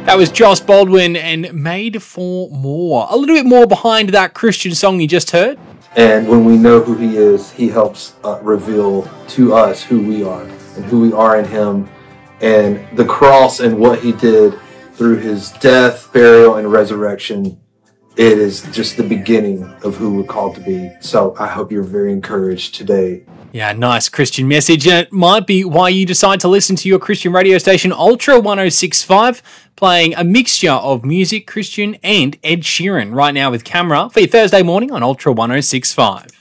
That was Josh Baldwin and Made for More. A little bit more behind that Christian song you just heard. And when we know who he is, he helps reveal to us who we are and who we are in him, and the cross and what he did through his death, burial, and resurrection. It is just the beginning of who we're called to be. So I hope you're very encouraged today. Yeah, nice Christian message. And it might be why you decide to listen to your Christian radio station, Ultra 1065, playing a mixture of music, Christian, and Ed Sheeran right now with Camera for your Thursday morning on Ultra 1065.